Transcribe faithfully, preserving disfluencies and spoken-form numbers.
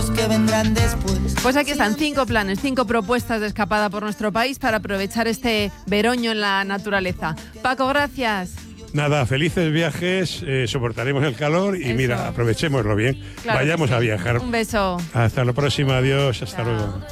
los que vendrán después. Pues aquí están cinco planes, cinco propuestas de escapada por nuestro país para aprovechar este veroño en la naturaleza. Paco, gracias. Nada, felices viajes, eh, soportaremos el calor y Eso. mira, aprovechémoslo bien. Claro Vayamos que sí. a viajar. Un beso. Hasta la próxima, adiós, hasta Chao. luego.